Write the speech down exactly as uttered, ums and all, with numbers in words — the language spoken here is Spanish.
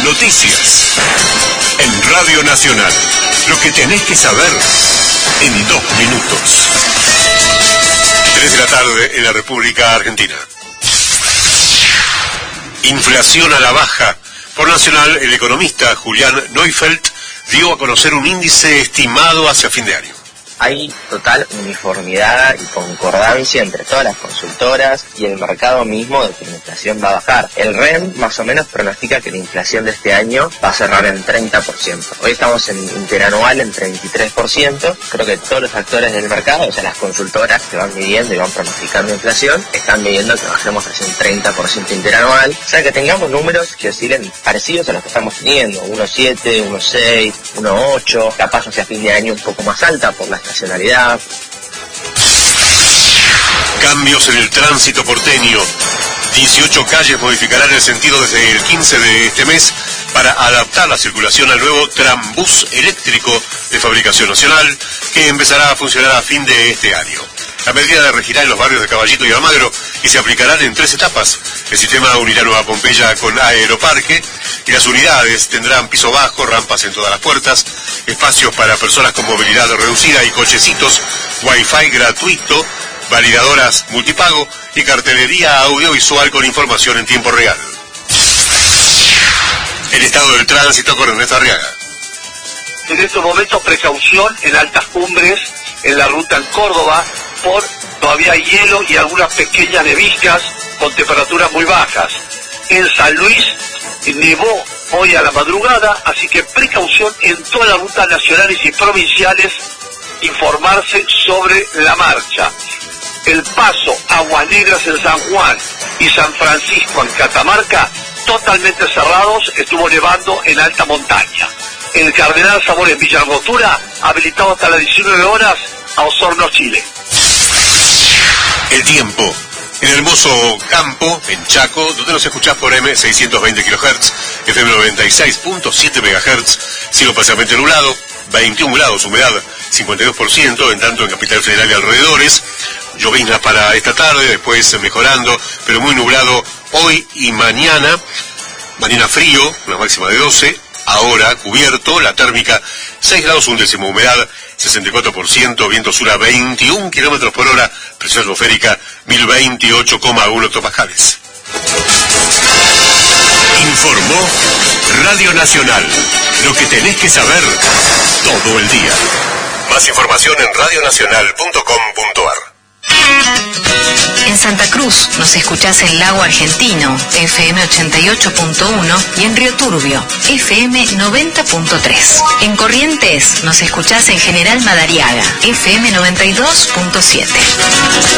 Noticias. En Radio Nacional. Lo que tenés que saber en dos minutos. Tres de la tarde en la República Argentina. Inflación a la baja. Por Nacional, el economista Julián Neufeld dio a conocer un índice estimado hacia fin de año. Hay total uniformidad y concordancia entre todas las consultoras y el mercado mismo de que la inflación va a bajar. El R E M más o menos pronostica que la inflación de este año va a cerrar en treinta por ciento. Hoy estamos en interanual en treinta y tres por ciento. Creo que todos los actores del mercado, o sea, las consultoras que van midiendo y van pronosticando inflación, están midiendo que bajemos hacia un treinta por ciento interanual. O sea, que tengamos números que oscilen parecidos a los que estamos teniendo. uno coma siete, uno coma seis, uno coma ocho, capaz hacia fin de año un poco más alta por la estacionalidad. Cambios en el tránsito porteño. dieciocho calles modificarán el sentido desde el quince de este mes para adaptar la circulación al nuevo trambús eléctrico de fabricación nacional que empezará a funcionar a fin de este año. La medida regirá en los barrios de Caballito y Almagro y se aplicarán en tres etapas. El sistema unirá Nueva Pompeya con Aeroparque y las unidades tendrán piso bajo, rampas en todas las puertas, espacios para personas con movilidad reducida y cochecitos, wifi gratuito, validadoras multipago y cartelería audiovisual con información en tiempo real. El estado del tránsito con Ernesto Arriaga. En estos momentos precaución en altas cumbres, en la ruta en Córdoba, por todavía hay hielo y algunas pequeñas neviscas con temperaturas muy bajas. En San Luis nevó hoy a la madrugada, así que precaución en todas las rutas nacionales y provinciales, informarse sobre la marcha. El Paso, Aguas Negras en San Juan y San Francisco en Catamarca, totalmente cerrados, estuvo nevando en alta montaña. El Cardenal Zamora en Villa Angostura, habilitado hasta las diecinueve horas a Osorno, Chile. El tiempo. En hermoso campo, en Chaco, donde nos escuchás por M seiscientos veinte kilohertz, F M noventa y seis punto siete megahertz, cielo parcialmente nublado, veintiún grados, humedad cincuenta y dos por ciento, en tanto en Capital Federal y alrededores, lloviznas para esta tarde, después mejorando, pero muy nublado hoy y mañana, mañana frío, una máxima de doce, ahora cubierto, la térmica seis grados un décimo, humedad sesenta y cuatro por ciento, viento sur a veintiún kilómetros por hora, presión atmosférica mil veintiocho coma uno hectopascales. Informó Radio Nacional. Lo que tenés que saber todo el día. Más información en radionacional punto com punto ar. En Santa Cruz nos escuchás en Lago Argentino, F M ochenta y ocho punto uno, y en Río Turbio, F M noventa punto tres. En Corrientes nos escuchás en General Madariaga, F M noventa y dos punto siete.